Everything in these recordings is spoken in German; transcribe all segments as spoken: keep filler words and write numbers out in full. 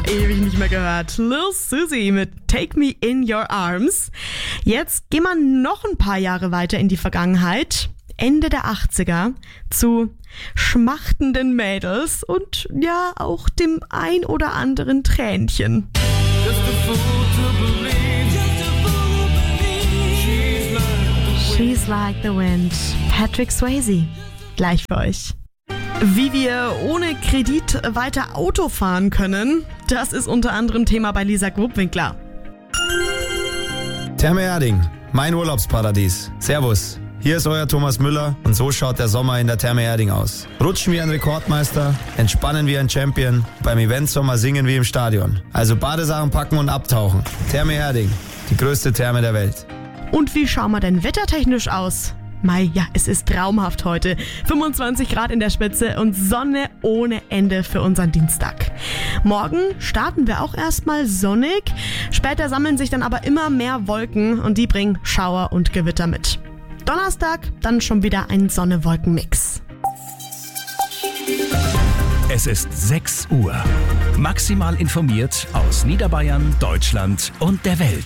Ewig nicht mehr gehört. Lil Susie mit Take Me In Your Arms. Jetzt gehen wir noch ein paar Jahre weiter in die Vergangenheit. Ende der achtziger zu schmachtenden Mädels und ja auch dem ein oder anderen Tränchen. She's Like the Wind. Patrick Swayze. Gleich für euch. Wie wir ohne Kredit weiter Auto fahren können, das ist unter anderem Thema bei Lisa Grubwinkler. Therme Erding, mein Urlaubsparadies. Servus, hier ist euer Thomas Müller und so schaut der Sommer in der Therme Erding aus. Rutschen wie ein Rekordmeister, entspannen wie ein Champion, beim Eventsommer singen wie im Stadion. Also Badesachen packen und abtauchen. Therme Erding, die größte Therme der Welt. Und wie schauen wir denn wettertechnisch aus? Mai, ja, es ist traumhaft heute. fünfundzwanzig Grad in der Spitze und Sonne ohne Ende für unseren Dienstag. Morgen starten wir auch erstmal sonnig. Später sammeln sich dann aber immer mehr Wolken und die bringen Schauer und Gewitter mit. Donnerstag dann schon wieder ein Sonne-Wolken-Mix. Es ist sechs Uhr. Maximal informiert aus Niederbayern, Deutschland und der Welt.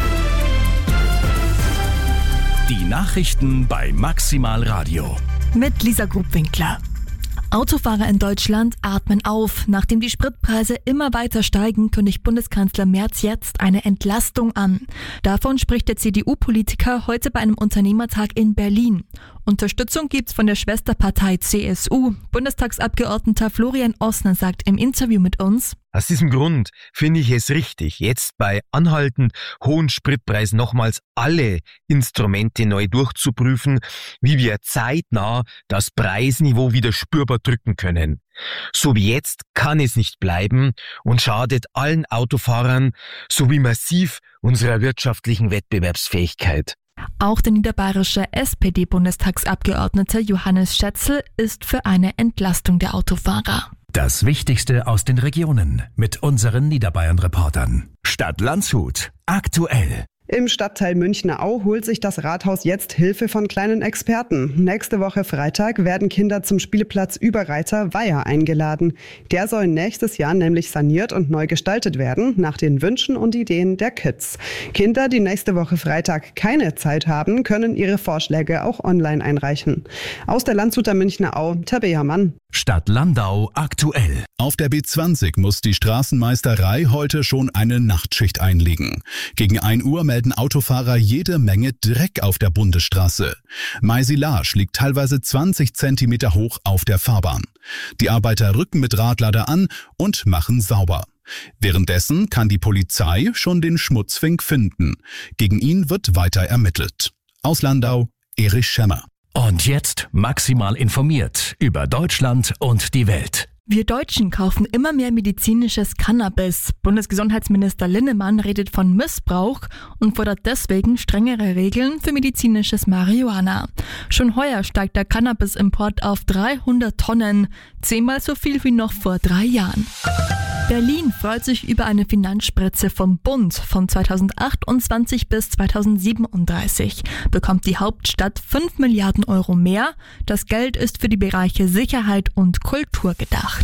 Die Nachrichten bei Maximal Radio. Mit Lisa Grubwinkler. Autofahrer in Deutschland atmen auf. Nachdem die Spritpreise immer weiter steigen, kündigt Bundeskanzler Merz jetzt eine Entlastung an. Davon spricht der C D U-Politiker heute bei einem Unternehmertag in Berlin. Unterstützung gibt's von der Schwesterpartei C S U. Bundestagsabgeordneter Florian Ossner sagt im Interview mit uns: Aus diesem Grund finde ich es richtig, jetzt bei anhaltend hohen Spritpreisen nochmals alle Instrumente neu durchzuprüfen, wie wir zeitnah das Preisniveau wieder spürbar drücken können. So wie jetzt kann es nicht bleiben und schadet allen Autofahrern sowie massiv unserer wirtschaftlichen Wettbewerbsfähigkeit. Auch der niederbayerische S P D-Bundestagsabgeordnete Johannes Schätzl ist für eine Entlastung der Autofahrer. Das Wichtigste aus den Regionen mit unseren Niederbayern-Reportern. Stadt Landshut. Aktuell. Im Stadtteil Münchner Au holt sich das Rathaus jetzt Hilfe von kleinen Experten. Nächste Woche Freitag werden Kinder zum Spielplatz Überreiter Weiher eingeladen. Der soll nächstes Jahr nämlich saniert und neu gestaltet werden, nach den Wünschen und Ideen der Kids. Kinder, die nächste Woche Freitag keine Zeit haben, können ihre Vorschläge auch online einreichen. Aus der Landshuter Münchner Au, Tabea Mann. Stadt Landau aktuell. Auf der B zwanzig muss die Straßenmeisterei heute schon eine Nachtschicht einlegen. Gegen ein Uhr melden Autofahrer jede Menge Dreck auf der Bundesstraße. Maisilage liegt teilweise zwanzig Zentimeter hoch auf der Fahrbahn. Die Arbeiter rücken mit Radlader an und machen sauber. Währenddessen kann die Polizei schon den Schmutzfink finden. Gegen ihn wird weiter ermittelt. Aus Landau, Erich Schemmer. Und jetzt maximal informiert über Deutschland und die Welt. Wir Deutschen kaufen immer mehr medizinisches Cannabis. Bundesgesundheitsminister Linnemann redet von Missbrauch und fordert deswegen strengere Regeln für medizinisches Marihuana. Schon heuer steigt der Cannabisimport auf dreihundert Tonnen, zehnmal so viel wie noch vor drei Jahren. Berlin freut sich über eine Finanzspritze vom Bund. Von zweitausendachtundzwanzig bis zweitausendsiebenunddreißig bekommt die Hauptstadt fünf Milliarden Euro mehr. Das Geld ist für die Bereiche Sicherheit und Kultur gedacht.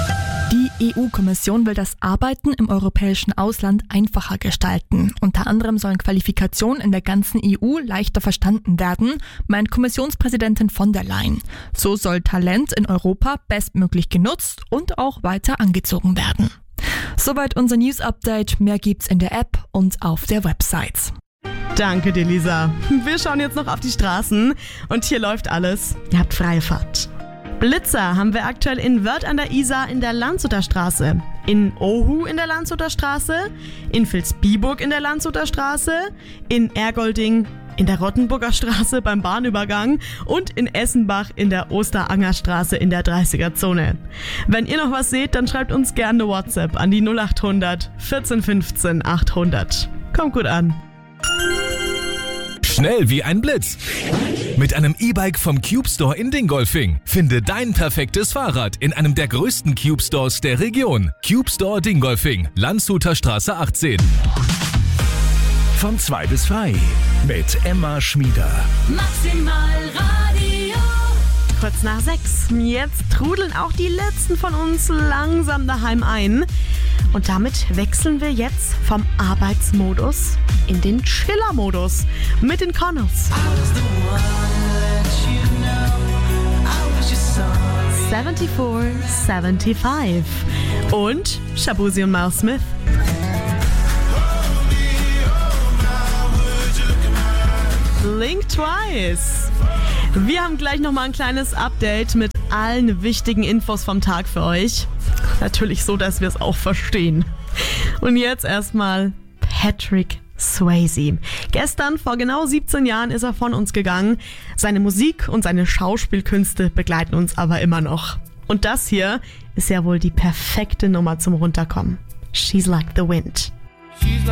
Die E U-Kommission will das Arbeiten im europäischen Ausland einfacher gestalten. Unter anderem sollen Qualifikationen in der ganzen E U leichter verstanden werden, meint Kommissionspräsidentin von der Leyen. So soll Talent in Europa bestmöglich genutzt und auch weiter angezogen werden. Soweit unser News-Update. Mehr gibt's in der App und auf der Website. Danke dir, Lisa. Wir schauen jetzt noch auf die Straßen und hier läuft alles. Ihr habt freie Fahrt. Blitzer haben wir aktuell in Wörth an der Isar in der Landshuter Straße, in Ohu in der Landshuter Straße, in Vilsbiburg in der Landshuter Straße, in Ergolding in der Rottenburger Straße beim Bahnübergang und in Essenbach in der Osteranger Straße in der dreißiger Zone. Wenn ihr noch was seht, dann schreibt uns gerne eine WhatsApp an die null acht hundert vierzehn fünfzehn achthundert. Kommt gut an. Schnell wie ein Blitz. Mit einem E-Bike vom Cube Store in Dingolfing. Finde dein perfektes Fahrrad in einem der größten Cube Stores der Region. Cube Store Dingolfing, Landshuter Straße achtzehn. Von zwei bis drei mit Emma Schmieder. Maximal Radio. Kurz nach sechs. Jetzt trudeln auch die letzten von uns langsam daheim ein. Und damit wechseln wir jetzt vom Arbeitsmodus in den Chiller-Modus mit den Connells. vierundsiebzig fünfundsiebzig und Shabuzi und Miles Smith. Blink Twice. Wir haben gleich nochmal ein kleines Update mit allen wichtigen Infos vom Tag für euch. Natürlich so, dass wir es auch verstehen. Und jetzt erstmal Patrick Swayze. Gestern, vor genau siebzehn Jahren, ist er von uns gegangen. Seine Musik und seine Schauspielkünste begleiten uns aber immer noch. Und das hier ist ja wohl die perfekte Nummer zum Runterkommen. She's Like the Wind.